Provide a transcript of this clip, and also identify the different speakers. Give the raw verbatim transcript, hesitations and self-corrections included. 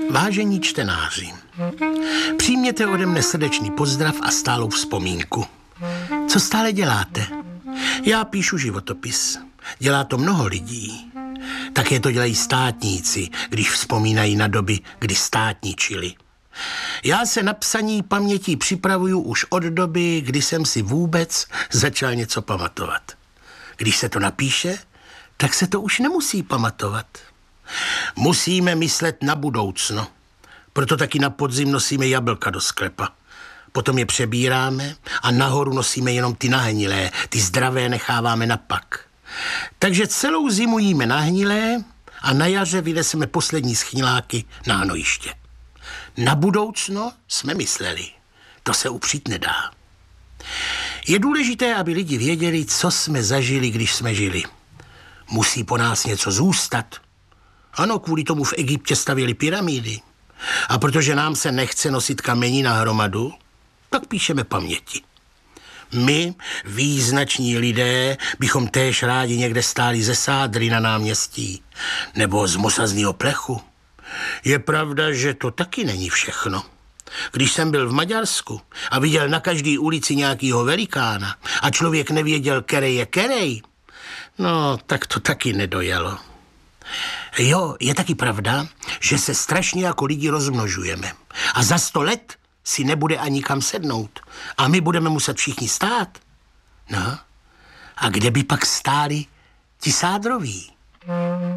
Speaker 1: Vážení čtenáři, přijměte ode mne srdečný pozdrav a stálou vzpomínku. Co stále děláte? Já píšu životopis. Dělá to mnoho lidí. Také to dělají státníci, když vzpomínají na doby, kdy státničili. Já se na psaní pamětí připravuju už od doby, kdy jsem si vůbec začal něco pamatovat. Když se to napíše, tak se to už nemusí pamatovat. Musíme myslet na budoucno. Proto taky na podzim nosíme jablka do sklepa. Potom je přebíráme a nahoru nosíme jenom ty nahnilé, ty zdravé necháváme na pak. Takže celou zimu jíme nahnilé a na jaře vyneseme poslední schniláky na hnojiště. Na budoucno jsme mysleli. To se upřít nedá. Je důležité, aby lidi věděli, co jsme zažili, když jsme žili. Musí po nás něco zůstat. Ano, kvůli tomu v Egyptě stavěli pyramidy. A protože nám se nechce nosit kamení na hromadu, tak píšeme paměti. My, význační lidé, bychom též rádi někde stáli ze sádry na náměstí nebo z mosazního plechu. Je pravda, že to taky není všechno. Když jsem byl v Maďarsku a viděl na každý ulici nějakýho velikána a člověk nevěděl, kerej je kerej, no, tak to taky nedojelo. Jo, je taky pravda, že se strašně jako lidi rozmnožujeme. A za sto let si nebude ani kam sednout. A my budeme muset všichni stát. No, a kde by pak stáli ti sádroví?